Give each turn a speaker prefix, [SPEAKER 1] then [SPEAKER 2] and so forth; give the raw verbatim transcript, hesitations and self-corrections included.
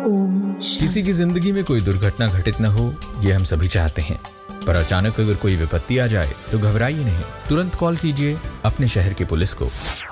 [SPEAKER 1] ओम
[SPEAKER 2] किसी की जिंदगी में कोई दुर्घटना घटित न हो, ये हम सभी चाहते हैं। पर अचानक अगर कोई विपत्ति आ जाए तो घबराइए नहीं, तुरंत कॉल कीजिए अपने शहर की पुलिस को।